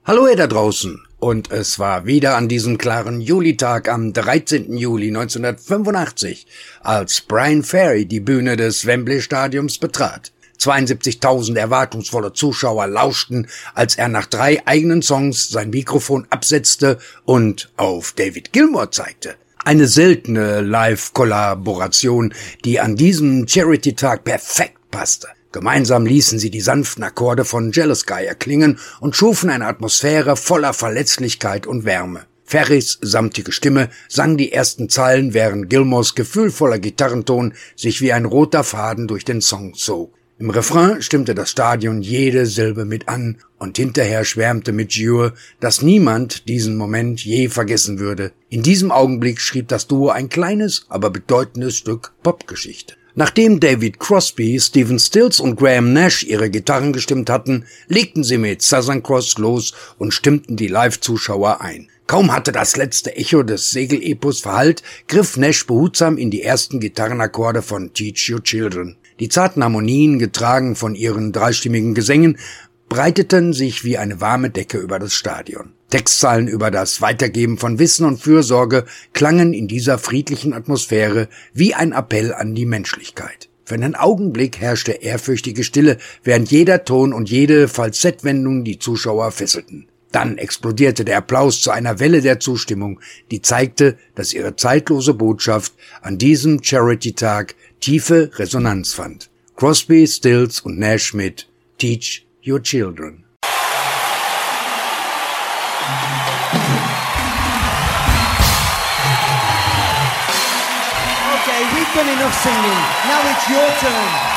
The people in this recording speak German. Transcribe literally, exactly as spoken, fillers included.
Hallo ihr da draußen, und es war wieder an diesem klaren Julitag am dreizehnten Juli neunzehnhundertfünfundachtzig, als Bryan Ferry die Bühne des Wembley Stadiums betrat. zweiundsiebzigtausend erwartungsvolle Zuschauer lauschten, als er nach drei eigenen Songs sein Mikrofon absetzte und auf David Gilmour zeigte. Eine seltene Live-Kollaboration, die an diesem Charity-Tag perfekt passte. Gemeinsam ließen sie die sanften Akkorde von Jealous Guy erklingen und schufen eine Atmosphäre voller Verletzlichkeit und Wärme. Ferrys samtige Stimme sang die ersten Zeilen, während Gilmours gefühlvoller Gitarrenton sich wie ein roter Faden durch den Song zog. Im Refrain stimmte das Stadion jede Silbe mit an, und hinterher schwärmte Midge Ure, dass niemand diesen Moment je vergessen würde. In diesem Augenblick schrieb das Duo ein kleines, aber bedeutendes Stück Popgeschichte. Nachdem David Crosby, Stephen Stills und Graham Nash ihre Gitarren gestimmt hatten, legten sie mit Southern Cross los und stimmten die Live-Zuschauer ein. Kaum hatte das letzte Echo des Segelepos verhallt, griff Nash behutsam in die ersten Gitarrenakkorde von Teach Your Children. Die zarten Harmonien, getragen von ihren dreistimmigen Gesängen, breiteten sich wie eine warme Decke über das Stadion. Textzeilen über das Weitergeben von Wissen und Fürsorge klangen in dieser friedlichen Atmosphäre wie ein Appell an die Menschlichkeit. Für einen Augenblick herrschte ehrfürchtige Stille, während jeder Ton und jede Falsettwendung die Zuschauer fesselten. Dann explodierte der Applaus zu einer Welle der Zustimmung, die zeigte, dass ihre zeitlose Botschaft an diesem Charity-Tag tiefe Resonanz fand. Crosby, Stills und Nash mit Teach Your Children. Okay, we've done enough singing. Now it's your turn.